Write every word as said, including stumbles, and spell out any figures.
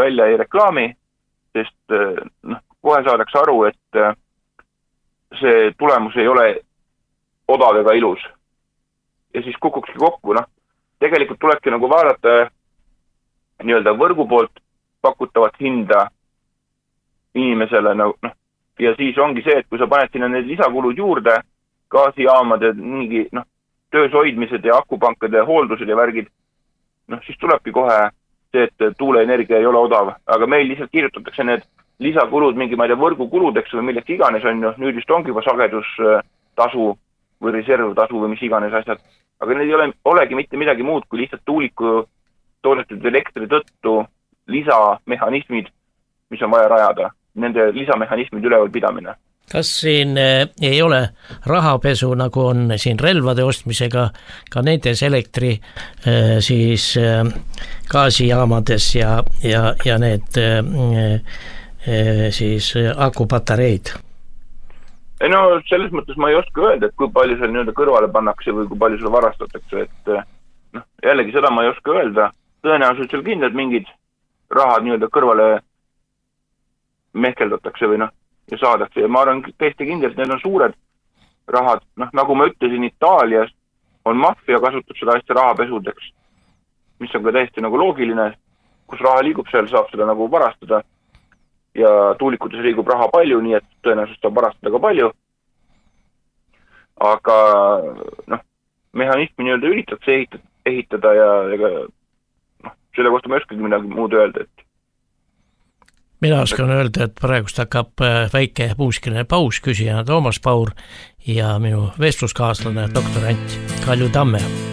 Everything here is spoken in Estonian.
välja ei reklaami, sest noh, kohe saadakse aru, et see tulemus ei ole odav ega ilus. Ja siis kukukski kokku, noh, tegelikult tulebki nagu vaadata nii-öelda võrgu poolt pakutavat hinda inimesele, noh, ja siis ongi see, et kui sa paned sinna need lisakulud juurde, gaasijaamad ja mingi, noh, töös hoidmised ja akupankade hooldused ja värgid, noh, siis tulebki kohe see, et tuuleenergia ei ole odav, aga meil lihtsalt kirjutatakse need lisakulud mingi, ma ei tea, võrgukuludeks või milleks iganes on ju, nüüd just ongi juba sagedustasu või reservtasu või mis iganes asjad, aga need ei ole, olegi mitte midagi muud kui lihtsalt tuuliku toodetud elektri tõttu lisamehhanismid, mis on vaja rajada, nende lisamehhanismid üleval pidamine. Kas siin ei ole rahapesu, nagu on siin relvade ostmisega, ka nendes elektri siis gaasijaamades ja, ja, ja need siis akupatareid? No selles mõttes ma ei oska öelda, et kui palju seal nii-öelda kõrvale pannakse või kui palju seal varastatakse, et noh, jällegi seda ma ei oska öelda. Tõenäoliselt seal kindlalt mingid rahad nii-öelda kõrvale mehkeldatakse või noh, ja saadakse. Ja ma arvan täiesti kindlalt, need on suured rahad. Noh, nagu ma ütlesin, Itaalias on maffia kasutab seda asja rahapesudeks, mis on ka täiesti nagu loogiline, kus raha liigub, seal saab seda nagu varastada. Ja tuulikutes liigub raha palju, nii et tõenäoliselt saab varastada ka palju. Aga noh, mehhanismi nii-öelda üritatakse ehitada, ehitada ja ega noh, selle kohta ma ei oskagi midagi muud öelda, et mina oskan öelda, et praegust hakkab väike muusikiline paus, küsijana Toomas Paur ja minu vestluskaaslane doktorant Kalju Tamme.